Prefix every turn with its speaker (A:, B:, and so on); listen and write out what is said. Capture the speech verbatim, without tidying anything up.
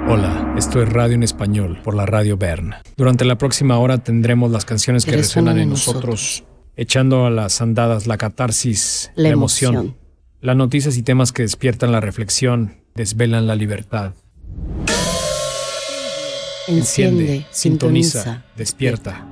A: Hola, esto es Radio en Español por la Radio Bern. Durante la próxima hora tendremos las canciones que, que resuenan en nosotros, nosotros, echando a las andadas la catarsis, la, la emoción, emoción, las noticias y temas que despiertan la reflexión, desvelan la libertad.
B: Enciende,
A: Enciende, sintoniza, despierta.